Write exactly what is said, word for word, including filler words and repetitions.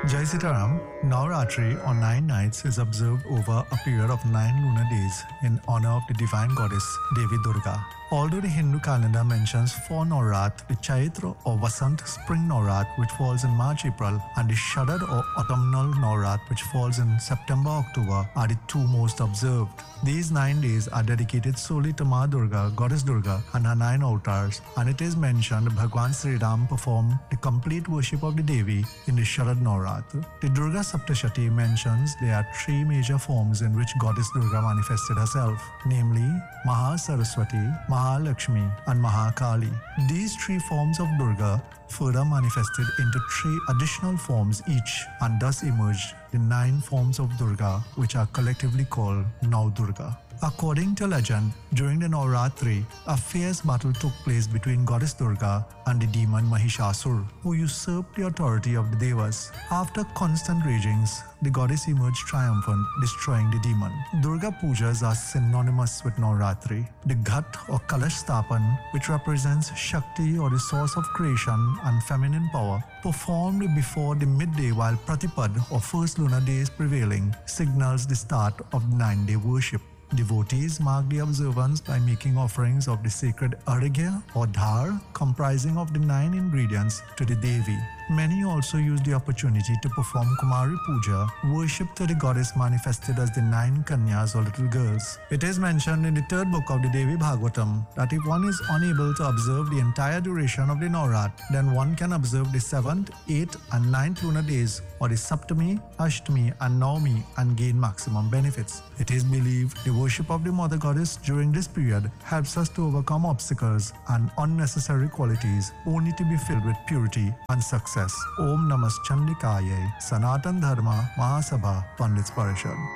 Jai Sitaram, Navratri or nine nights is observed over a period of nine lunar days in honor of the divine goddess Devi Durga. Although the Hindu calendar mentions four Navrat, the Chaitra or Vasant spring Navrat which falls in March-April and the Sharad or autumnal Navrat which falls in September-October are the two most observed. These nine days are dedicated solely to Ma Durga, Goddess Durga and her nine avatars, and it is mentioned Bhagwan Sri Ram performed the complete worship of the Devi in the Sharad Navrat. The Durga Saptashati mentions there are three major forms in which Goddess Durga manifested herself, namely Maha Saraswati, Mahalakshmi and Mahakali. These three forms of Durga further manifested into three additional forms each, and thus emerged the nine forms of Durga, which are collectively called Navdurga. According to legend, during the Navratri, a fierce battle took place between Goddess Durga and the demon Mahishasur, who usurped the authority of the Devas. After constant ragings, the goddess emerged triumphant, destroying the demon. Durga Pujas are synonymous with Navratri. The Ghat or Kalash Stapan, which represents Shakti or the source of creation and feminine power, performed before the midday while Pratipad or first lunar day is prevailing, signals the start of the nine-day worship. Devotees mark the observance by making offerings of the sacred arghya or dhar, comprising of the nine ingredients, to the Devi. Many also use the opportunity to perform Kumari Puja, worship to the goddess manifested as the nine Kanyas or little girls. It is mentioned in the third book of the Devi Bhagavatam that if one is unable to observe the entire duration of the Navrat, then one can observe the seventh, eighth and ninth lunar days or the Saptami, Ashtami and Navami and gain maximum benefits. It is believed the worship of the Mother Goddess during this period helps us to overcome obstacles and unnecessary qualities, only to be filled with purity and success. Om Namas Chandikaya, Sanatan Dharma Mahasabha Pandits Parishad.